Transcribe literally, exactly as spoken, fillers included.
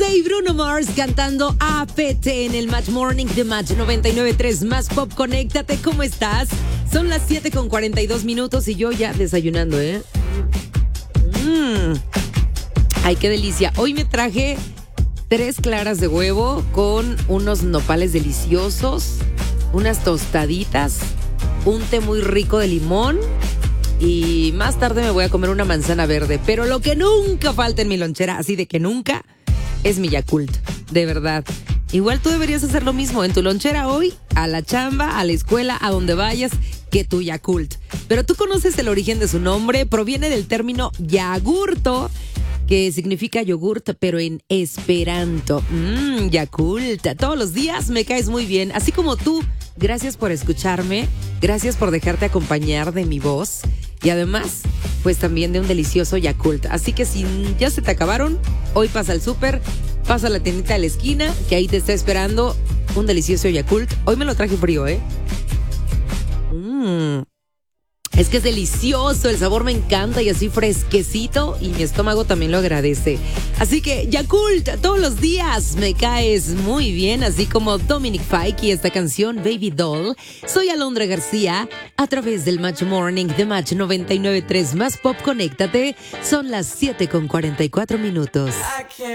Beyoncé y Bruno Mars cantando A P T en el Match Morning de Match noventa y nueve punto tres. Más Pop, conéctate, ¿cómo estás? Son las siete con cuarenta y dos minutos y yo ya desayunando, ¿eh? Mmm. Ay, qué delicia. Hoy me traje tres claras de huevo con unos nopales deliciosos, unas tostaditas, un té muy rico de limón y más tarde me voy a comer una manzana verde. Pero lo que nunca falta en mi lonchera, así de que nunca, es mi Yakult, de verdad. Igual tú deberías hacer lo mismo en tu lonchera hoy, a la chamba, a la escuela, a donde vayas, que tu Yakult. Pero tú conoces el origen de su nombre, proviene del término yagurto, que significa yogurt, pero en esperanto. Mmm, Yakult. Todos los días me caes muy bien, así como tú. Gracias por escucharme, gracias por dejarte acompañar de mi voz y además, pues también de un delicioso Yakult. Así que si ya se te acabaron, hoy pasa al súper, pasa a la tiendita de la esquina, que ahí te está esperando un delicioso Yakult. Hoy me lo traje frío, ¿eh? Mmm. Es que es delicioso, el sabor me encanta y así fresquecito y mi estómago también lo agradece. Así que Yakult, todos los días me caes muy bien, así como Dominic Fike y esta canción Baby Doll. Soy Alondra García, a través del Match Morning de Match noventa y nueve punto tres. Más Pop, conéctate. Son las siete con cuarenta y cuatro minutos.